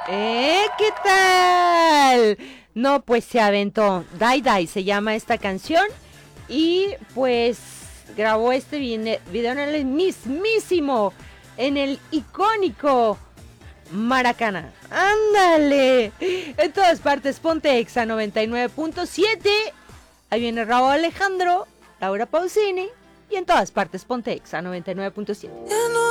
¿Qué tal? No, pues se aventó. Die Die se llama esta canción. Y pues grabó este video en el mismísimo, en el icónico Maracaná. ¡Ándale! En todas partes, ponte Exa 99.7. Ahí viene Raúl Alejandro, Laura Pausini. Y en todas partes, ponte Exa 99.7.